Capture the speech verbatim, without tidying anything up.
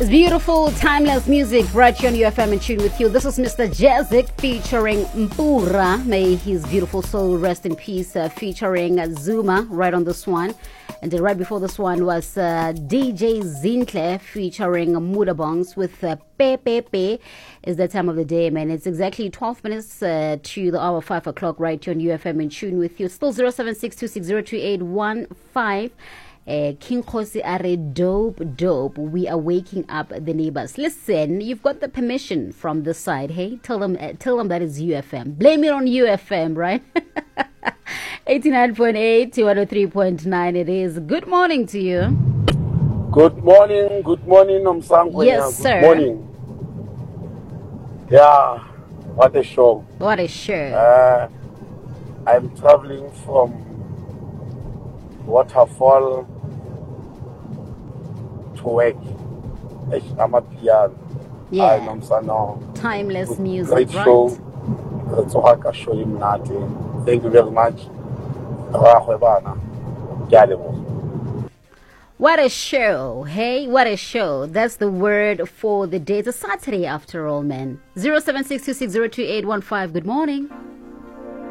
It's beautiful, timeless music right here on U F M in tune with you. This is Mister Jazzic featuring Mpura. May his beautiful soul rest in peace, uh, featuring uh, Zuma right on this one. And then right before this one was uh, D J Zinhle featuring Muda Bongs with uh, Pe Pe Pe. Is that time of the day, man. It's exactly twelve minutes uh, to the hour five o'clock right here on U F M in tune with you. Still zero seven six two six zero two eight one five. Uh, King Khosi are dope, dope. We are waking up the neighbors. Listen, you've got the permission from this side. Hey, tell them, uh, tell them that is U F M. Blame it on U F M, right? eighty-nine point eight to one oh three point nine. It is. Good morning to you. Good morning. Good morning, Nomsangwe. Yes, good sir. Good morning. Yeah, what a show. What a show. Uh, I'm traveling from Waterfall to work. I'm at piano. Yeah. I'm Nomsano. Timeless music, Great right? show. Thank you very much. What a show, hey? What a show. That's the word for the day. It's a Saturday after all, man. zero seven six two six zero two eight one five. Good morning.